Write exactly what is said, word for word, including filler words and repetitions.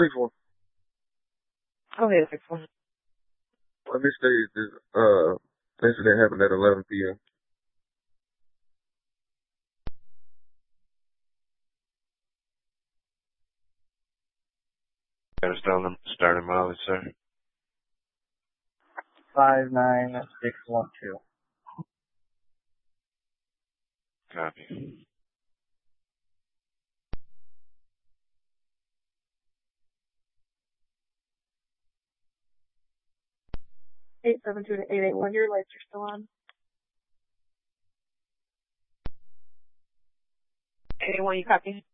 six one. Okay, six one. Let me stay. This uh incident happened at eleven p m. Got a starting starting mileage, sir. Five nine six one two. Copy. Eight seven two to eight eight one. Your lights are still on. Eight eight one, you copy?